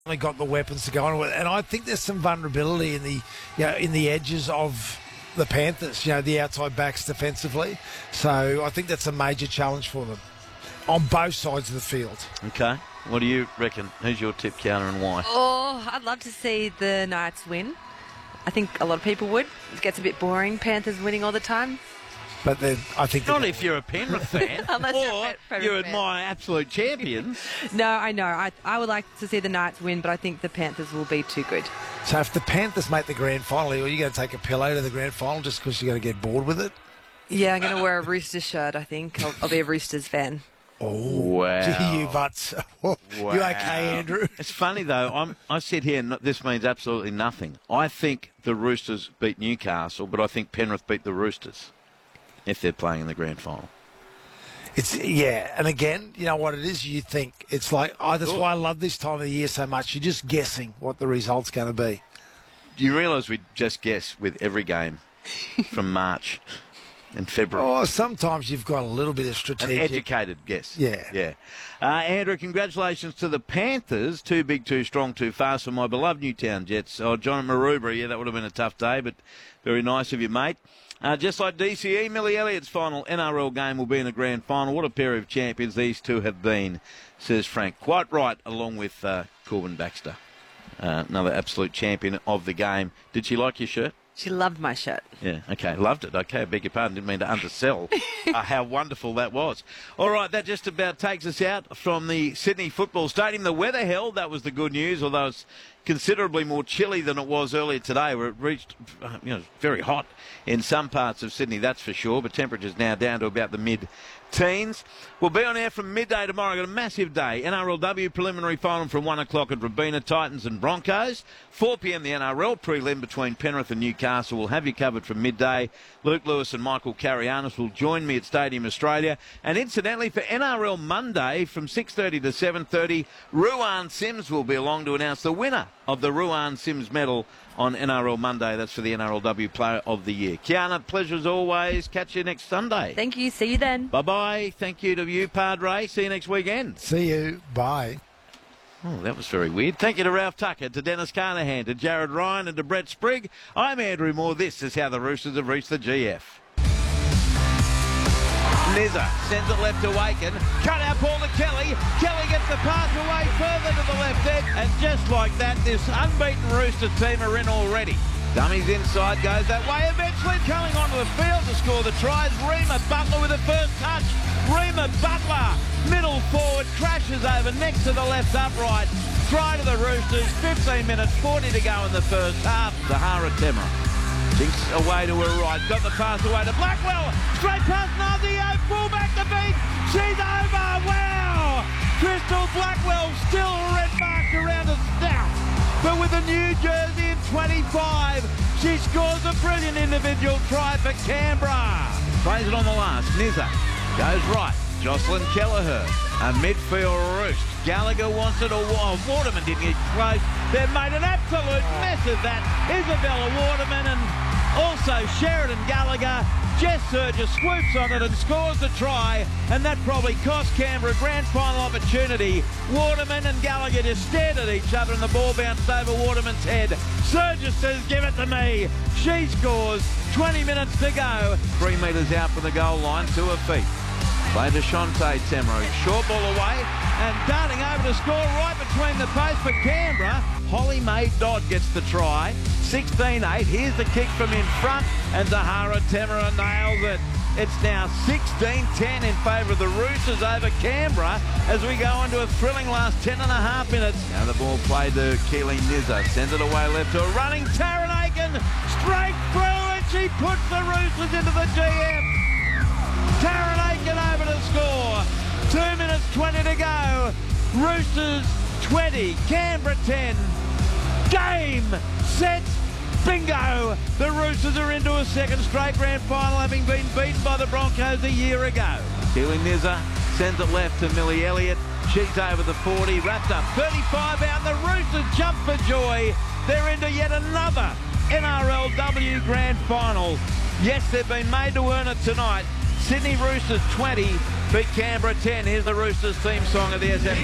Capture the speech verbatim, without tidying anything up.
They got the weapons to go on with, and I think there's some vulnerability in the, you know, in the edges of the Panthers. You know, the outside backs defensively. So I think that's a major challenge for them on both sides of the field. Okay, what do you reckon? Who's your tip, counter, and why? Oh, I'd love to see the Knights win. I think a lot of people would. It gets a bit boring, Panthers winning all the time. But then I think not if you're a Penrith fan Unless or you're a Penrith you fan. admire absolute champions. No, I know. I, I would like to see the Knights win, but I think the Panthers will be too good. So if the Panthers make the grand final, are you going to take a pillow to the grand final just because you're going to get bored with it? Yeah, I'm going to wear a Roosters shirt, I think. I'll, I'll be a Roosters fan. Oh, wow. you butts. Wow. You okay, Andrew? It's funny, though. I'm, I sit here and this means absolutely nothing. I think the Roosters beat Newcastle, but I think Penrith beat the Roosters if they're playing in the grand final. It's yeah, and again, you know what it is. You think it's like oh, that's why I love this time of the year so much. You're just guessing what the result's going to be. Do you realise we just guess with every game from March and February? Oh, sometimes you've got a little bit of An strategic. educated guess. Yeah. Yeah. Uh, Andrew, congratulations to the Panthers. Too big, too strong, too fast for my beloved Newtown Jets. Oh, John Maroubra, yeah, that would have been a tough day, but very nice of you, mate. Uh, just like D C E, Millie Elliott's final N R L game will be in the grand final. What a pair of champions these two have been, says Frank. Quite right, along with uh, Corbin Baxter, uh, another absolute champion of the game. Did she like your shirt? She loved my shirt. Yeah, okay, loved it. Okay, I beg your pardon, didn't mean to undersell uh, how wonderful that was. All right, that just about takes us out from the Sydney Football Stadium. The weather held, that was the good news, although it's considerably more chilly than it was earlier today, where it reached, uh, you know, very hot in some parts of Sydney, that's for sure, but temperatures now down to about the mid-teens. We'll be on air from midday tomorrow. Got a massive day. N R L W preliminary final from one o'clock at Robina, Titans and Broncos. four p.m. the N R L prelim between Penrith and Newcastle. We'll have you covered from midday. Luke Lewis and Michael Carianis will join me at Stadium Australia. And incidentally, for N R L Monday from six thirty to seven thirty, Ruan Sims will be along to announce the winner of the Ruan Sims medal on N R L Monday. That's for the N R L W Player of the Year. Kiana, pleasure as always. Catch you next Sunday. Thank you. See you then. Bye-bye. Thank you to you, Padre. See you next weekend. See you. Bye. Oh, that was very weird. Thank you to Ralph Tucker, to Dennis Carnahan, to Jared Ryan and to Brett Sprigg. I'm Andrew Moore. This is how the Roosters have reached the G F. Nizza sends it left to Waken. Cut out ball to Kelly. Kelly gets the pass away further to the left edge. And just like that, this unbeaten Rooster team are in already. Dummies inside, goes that way. Eventually coming onto the field to score the tries. Reema Butler with the first touch. Reema Butler, middle forward, crashes over next to the left upright. Try to the Roosters. fifteen minutes, forty to go in the first half. Zahara Temra thinks away to her right. Got the pass away to Blackwell. Straight past Nazio. Fullback to beat. She's over. Wow. Crystal Blackwell still red marked around the snout. But with a new jersey in twenty-five, she scores a brilliant individual try for Canberra. Plays it on the last. Nizza goes right. Jocelyn Kelleher, a midfield roost. Gallagher wants it, or oh, Waterman didn't get close. They've made an absolute mess of that. Isabella Waterman and also Sheridan Gallagher. Jess Surger swoops on it and scores the try, and that probably cost Canberra a grand final opportunity. Waterman and Gallagher just stared at each other and the ball bounced over Waterman's head. Surger says, give it to me. She scores. twenty minutes to go. Three metres out from the goal line, to her feet. Play to Shante Temro. Short ball away and darting over to score right between the posts for Canberra. Holly Mae Dodd gets the try. sixteen eight. Here's the kick from in front and Zahara Temra nails it. It's now sixteen ten in favour of the Roosters over Canberra as we go into a thrilling last ten and a half minutes. Now the ball played to Keely Nizza. Sends it away left to a running Taryn Aiken. Straight through and she puts the Roosters into the G F. Taryn Aiken over to score. Two minutes twenty to go. Roosters twenty, Canberra ten. Game, set, bingo. The Roosters are into a second straight grand final, having been beaten by the Broncos a year ago. Keely Nizza sends it left to Millie Elliott. She's over the forty, wrapped up thirty-five out. The Roosters jump for joy. They're into yet another N R L W grand final. Yes, they've been made to earn it tonight. Sydney Roosters twenty, beat Canberra ten. Here's the Roosters theme song of the S M.